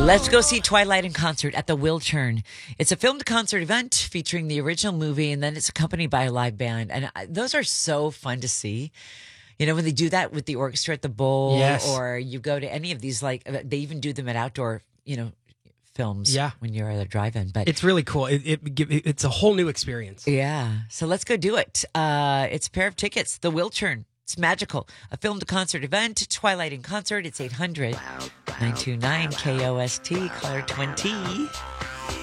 Let's go see Twilight in concert at the Wiltern. It's a filmed concert event featuring the original movie, and then it's accompanied by a live band. And those are so fun to see. You know, when they do that with the orchestra at the Bowl, Yes. or you go to any of these, like, they even do them at outdoor, films when you're at a drive-in. But it's really cool. It's a whole new experience. yeah. So let's go do it. It's a pair of tickets, the Wiltern. It's magical. A filmed concert event, Twilight in concert. It's 800-929-KOST, caller 20.